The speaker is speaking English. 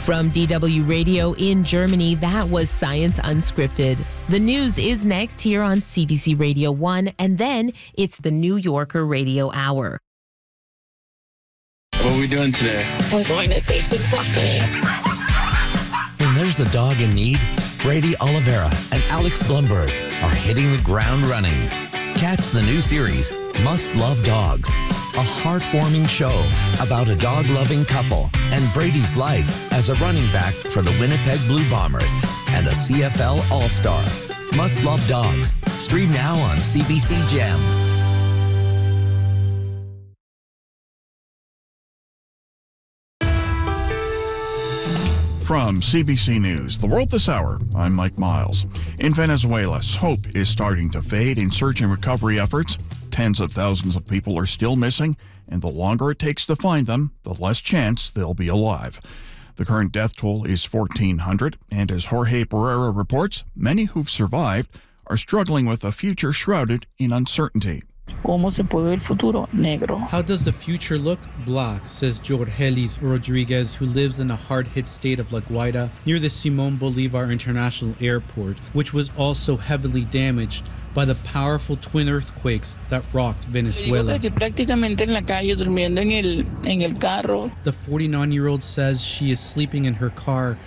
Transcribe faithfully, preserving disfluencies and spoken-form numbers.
From D W Radio in Germany, that was Science Unscripted. The news is next here on C B C Radio one, and then it's the New Yorker Radio Hour. What are we doing today? We're going to save some puppies. When there's a dog in need, Brady Oliveira and Alex Blumberg are hitting the ground running. Catch the new series, Must Love Dogs, a heartwarming show about a dog-loving couple and Brady's life as a running back for the Winnipeg Blue Bombers and a C F L All-Star. Must Love Dogs. Stream now on C B C Gem. From C B C News, The World This Hour, I'm Mike Miles. In Venezuela, hope is starting to fade in search and recovery efforts. Tens of thousands of people are still missing, and the longer it takes to find them, the less chance they'll be alive. The current death toll is fourteen hundred, and as Jorge Pereira reports, many who've survived are struggling with a future shrouded in uncertainty. ¿Cómo se puede ver el futuro? Negro. How does the future look? Black, says Jorgelis Rodriguez, who lives in a hard-hit state of La Guaira near the Simón Bolívar International Airport, which was also heavily damaged by the powerful twin earthquakes that rocked Venezuela. Prácticamente en la calle, durmiendo en el, en el carro. The forty-nine-year-old says she is sleeping in her car